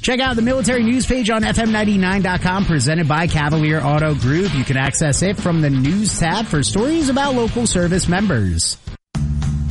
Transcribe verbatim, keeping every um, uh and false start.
Check out the military news page on F M ninety-nine dot com, presented by Cavalier Auto Group. You can access it from the news tab for stories about local service members.